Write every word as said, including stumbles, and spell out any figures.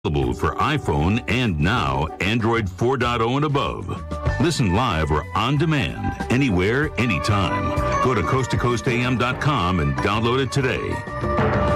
Available for iPhone and now Android four point oh and above. Listen live or on demand, anywhere, anytime. Go to coast to coast a m dot com and download it today.